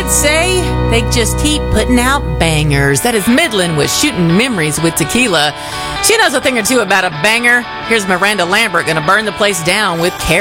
could say they just keep putting out bangers. That is Midland with Shooting Memories with Tequila. She knows a thing or two about a banger. Here's Miranda Lambert gonna burn the place down with